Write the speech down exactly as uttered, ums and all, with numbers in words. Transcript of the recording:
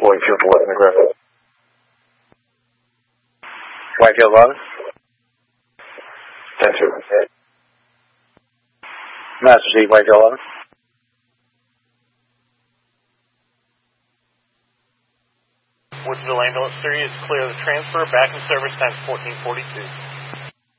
Whitefield eleven, aggressive. Whitefield eleven? ten two. Master C, Whitefield eleven. Woodsville Ambulance three is clear of the transfer. Back in service, time fourteen forty-two.